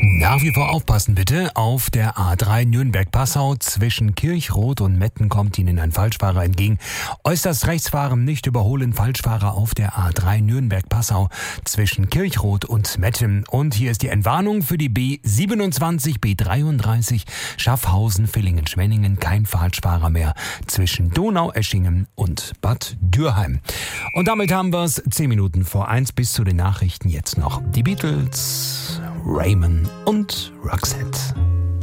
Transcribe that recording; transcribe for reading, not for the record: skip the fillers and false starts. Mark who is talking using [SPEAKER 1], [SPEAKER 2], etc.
[SPEAKER 1] Nach wie vor aufpassen bitte. Auf der A3 Nürnberg-Passau zwischen Kirchroth und Metten kommt Ihnen ein Falschfahrer entgegen. Äußerst rechts fahren, nicht überholen. Falschfahrer auf der A3 Nürnberg-Passau zwischen Kirchroth und Metten. Und hier ist die Entwarnung für die B27, B33 Schaffhausen-Villingen-Schwenningen. Kein Falschfahrer mehr zwischen Donaueschingen und Bad Dürheim. Und damit haben wir es 10 Minuten vor 1 bis zu den Nachrichten jetzt noch. Die Beatles, Raymond und Roxette.